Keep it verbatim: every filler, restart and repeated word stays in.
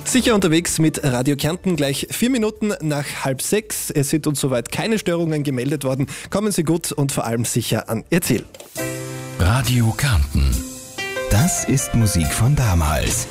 Sicher unterwegs mit Radio Kärnten, gleich vier Minuten nach halb sechs. Es sind uns soweit keine Störungen gemeldet worden. Kommen Sie gut und vor allem sicher an Ihr Ziel. Radio Kärnten. Das ist Musik von damals.